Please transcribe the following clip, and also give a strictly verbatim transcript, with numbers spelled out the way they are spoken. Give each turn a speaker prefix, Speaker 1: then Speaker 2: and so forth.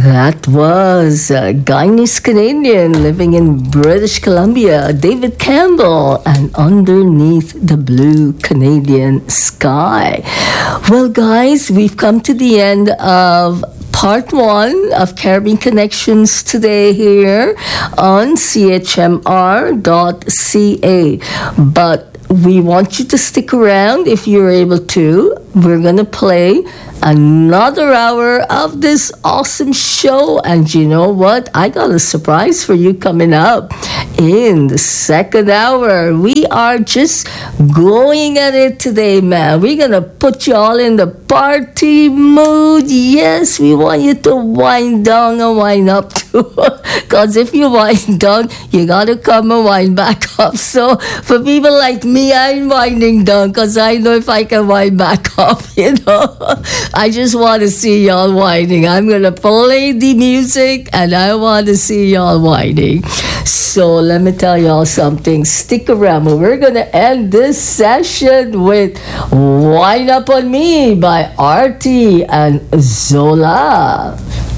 Speaker 1: That was a Guyanese Canadian living in British Columbia, David Campbell, and Underneath the Blue Canadian Sky. Well, guys, we've come to the end of part one of Caribbean Connections today here on C H M R dot C A. But we want you to stick around if you're able to. We're going to play another hour of this awesome show. And you know what? I got a surprise for you coming up in the second hour. We are just going at it today, man. We're going to put you all in the party mood. Yes, we want you to wind down and wind up too. Because if you wind down, you got to come and wind back up. So for people like me, I'm winding down because I know if I can wind back up, you know. I just want to see y'all whining. I'm going to play the music and I want to see y'all whining. So let me tell y'all something. Stick around. We're going to end this session with Wind Up On Me by Artie and Zola.